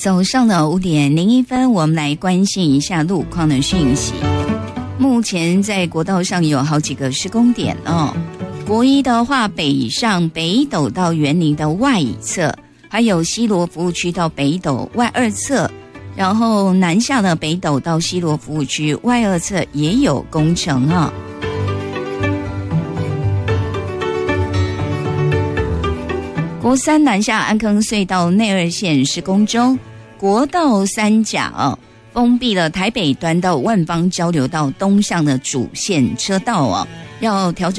早上的5:01，我们来关心一下路况的讯息。目前在国道上有好几个施工点哦。国一的话，北上北斗到园林的外一侧，还有西螺服务区到北斗外二侧，然后南下的北斗到西螺服务区外二侧也有工程啊。国三南下安坑隧道内二线施工中，国道三甲封闭了台北端到万芳交流道东向的主线车道要调整